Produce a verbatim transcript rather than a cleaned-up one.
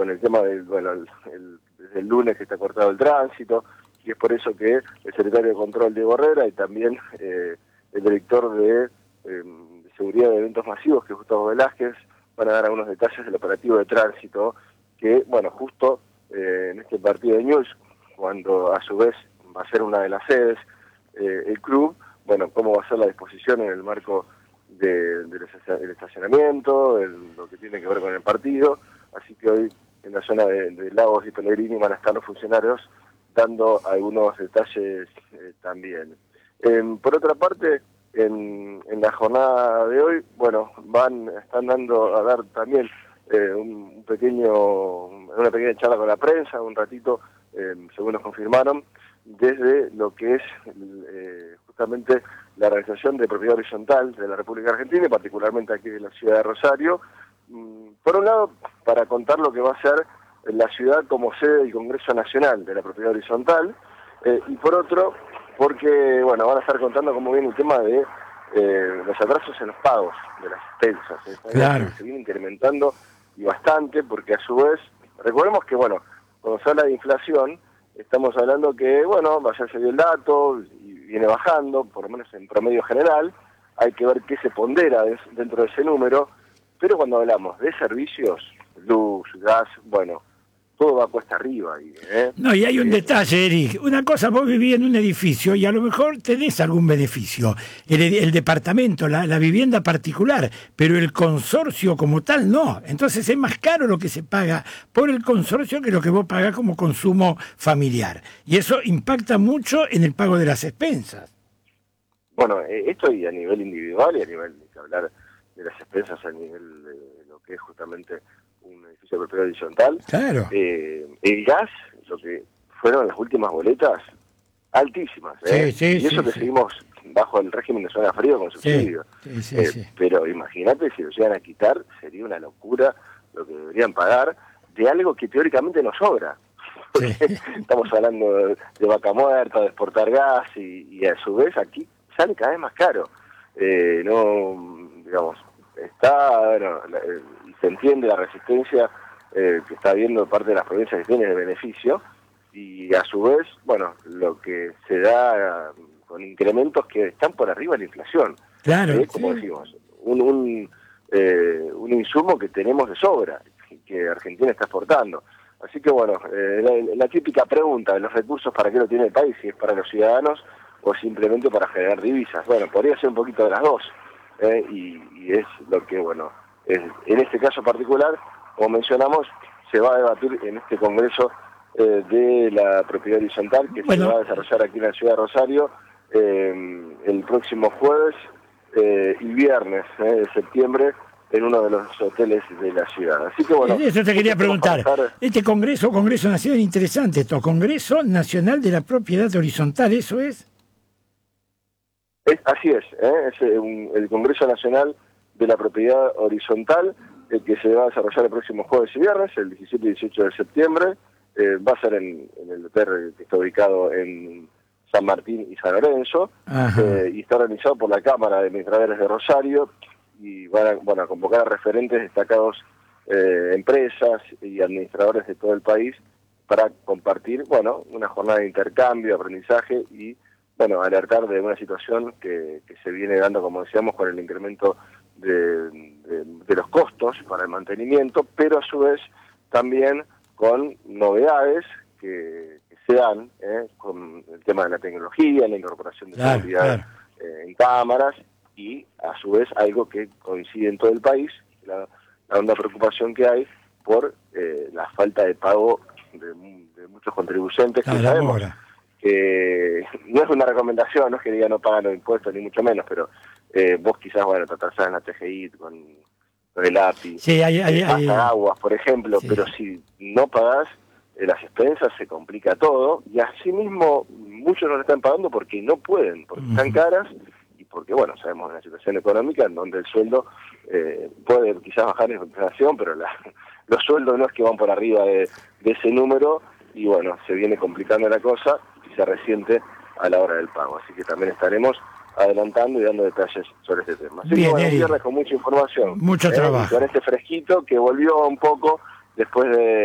con el tema del, bueno, el, el, desde el lunes que está cortado el tránsito, y es por eso que el secretario de Control, Diego Herrera, y también eh, el director de, eh, de Seguridad de Eventos Masivos, que es Gustavo Velázquez, van a dar algunos detalles del operativo de tránsito, que, bueno, justo eh, en este partido de Newell's, cuando a su vez va a ser una de las sedes, eh, el club, bueno, cómo va a ser la disposición en el marco de, de del estacionamiento, en lo que tiene que ver con el partido, así que hoy en la zona de, de Lagos y Pellegrini van a estar los funcionarios dando algunos detalles eh, también. Eh, por otra parte, en, en la jornada de hoy, bueno, van, están dando a dar también eh, un, un pequeño, una pequeña charla con la prensa, un ratito, eh, según nos confirmaron, desde lo que es eh, justamente la Organización de Propiedad Horizontal de la República Argentina, y particularmente aquí de la ciudad de Rosario. Por un lado, para contar lo que va a ser la ciudad como sede del Congreso Nacional de la Propiedad Horizontal, eh, y por otro, porque bueno, van a estar contando cómo viene el tema de eh, los atrasos en los pagos de las expensas. ¿eh? Claro. Se viene incrementando y bastante, porque a su vez, recordemos que bueno, cuando se habla de inflación, estamos hablando que, bueno, ya se dio el dato y viene bajando, por lo menos en promedio general, hay que ver qué se pondera dentro de ese número, pero cuando hablamos de servicios, luz, gas, bueno, todo va cuesta arriba. Y, ¿eh? No, y hay un eh, detalle, Eric. Una cosa, vos vivís en un edificio y a lo mejor tenés algún beneficio. El, el departamento, la, la vivienda particular, pero el consorcio como tal no. Entonces es más caro lo que se paga por el consorcio que lo que vos pagás como consumo familiar. Y eso impacta mucho en el pago de las expensas. Bueno, eh, esto y a nivel individual y a nivel de hablar de las expensas a nivel de lo que es justamente un edificio de propiedad horizontal. Claro. Eh, el gas, lo que fueron las últimas boletas, altísimas. ¿eh? Sí, sí, y eso sí, que sí. seguimos bajo el régimen de zona frío con subsidio. Sí, sí, eh, sí. Pero imagínate si lo llegan a quitar, sería una locura lo que deberían pagar de algo que teóricamente nos sobra. Porque Sí. estamos hablando de, de vaca muerta, de exportar gas, y, y a su vez aquí sale cada vez más caro. Eh, no, digamos, está, bueno, la, eh, se entiende la resistencia eh, que está habiendo parte de las provincias que tienen el beneficio, y a su vez, bueno, lo que se da eh, con incrementos que están por arriba de la inflación. Claro. Eh, como Sí. decimos, un, un, eh, un insumo que tenemos de sobra, que Argentina está exportando. Así que bueno, eh, la, la típica pregunta de los recursos, ¿para qué lo tiene el país? Si es para los ciudadanos o simplemente para generar divisas. Bueno, podría ser un poquito de las dos, eh, y, y es lo que, bueno, es, en este caso particular, como mencionamos, se va a debatir en este Congreso eh, de la Propiedad Horizontal, que Bueno. se va a desarrollar aquí en la ciudad de Rosario eh, el próximo jueves eh, y viernes eh, de septiembre, en uno de los hoteles de la ciudad. Así que bueno... Eso te quería preguntar. Estar... Este Congreso, Congreso Nacional, interesante esto, Congreso Nacional de la Propiedad Horizontal, ¿eso es? es así es, ¿eh? es un, el Congreso Nacional de la Propiedad Horizontal, eh, que se va a desarrollar el próximo jueves y viernes, el diecisiete y dieciocho de septiembre, eh, va a ser en, en el hotel que está ubicado en San Martín y San Lorenzo, eh, y está organizado por la Cámara de Administradores de Rosario, y van a, bueno, a convocar a referentes destacados, eh, empresas y administradores de todo el país para compartir, bueno, una jornada de intercambio, aprendizaje y, bueno, alertar de una situación que, que se viene dando, como decíamos, con el incremento de, de, de los costos para el mantenimiento, pero a su vez también con novedades que, que se dan, eh, con el tema de la tecnología, la incorporación de Claro, seguridad claro. eh, en cámaras, y a su vez algo que coincide en todo el país, la, la honda preocupación que hay por eh, la falta de pago de, de muchos contribuyentes, que Claro, sabemos ahora. que no es una recomendación, no es que diga no pagan los impuestos, ni mucho menos, pero eh, vos quizás, bueno, te atrasás en la T G I con, con el A P I, Sí, hay, hay, eh, hay, hasta aguas, por ejemplo, sí. pero si no pagás eh, las expensas, se complica todo, y asimismo muchos no lo están pagando porque no pueden, porque uh-huh. están caras, porque, bueno, sabemos una situación económica en donde el sueldo eh, puede quizás bajar en inflación, pero la, los sueldos no es que van por arriba de, de ese número, y bueno, se viene complicando la cosa y se resiente a la hora del pago. Así que también estaremos adelantando y dando detalles sobre este tema. Así Bien, que bueno, un Eric. viernes con mucha información. Mucho ¿eh? trabajo. Y con este fresquito que volvió un poco después de